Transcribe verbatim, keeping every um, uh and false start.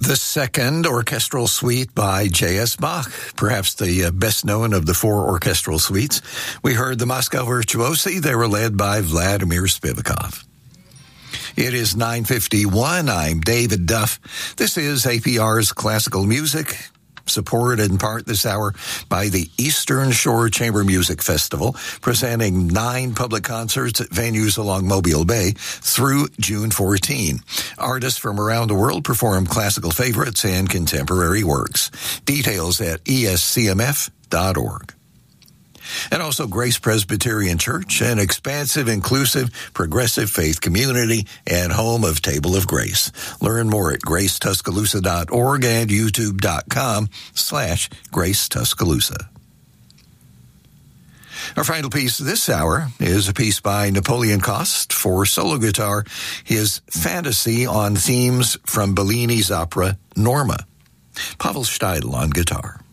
The second orchestral suite by J S. Bach, perhaps the uh, best known of the four orchestral suites. We heard the Moscow Virtuosi. They were led by Vladimir Spivakov. It is nine fifty-one. I'm David Duff. This is A P R's Classical Music, supported in part this hour by the Eastern Shore Chamber Music Festival, presenting nine public concerts at venues along Mobile Bay through June fourteenth. Artists from around the world perform classical favorites and contemporary works. Details at E S C M F dot org. And also Grace Presbyterian Church, an expansive, inclusive, progressive faith community and home of Table of Grace. Learn more at grace tuscaloosa dot org and youtube.com slash Grace Tuscaloosa. Our final piece this hour is a piece by Napoleon Coste for solo guitar, his Fantasy on themes from Bellini's opera Norma. Pavel Steidl on guitar.